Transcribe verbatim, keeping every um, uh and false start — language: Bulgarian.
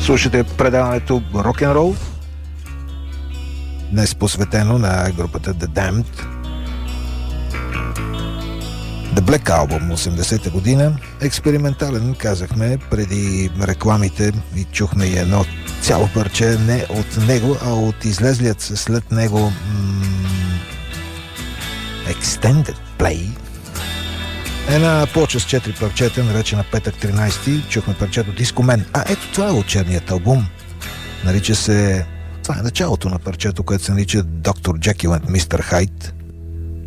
Слушате предаването Рок-н-рол, днес посветено на групата The Damned. The Black Album, осемдесета година. Експериментален, казахме, преди рекламите и чухме и едно цяло парче не от него, а от излезлият след него м- Extended Play. Една плоча с четири парчета, наречена Петък тринайсети. Чухме парчето Disco Man. А ето това е от черният албум. Нарича се... Това е началото на парчето, което се нарича доктор Джекил и мистер Хайд.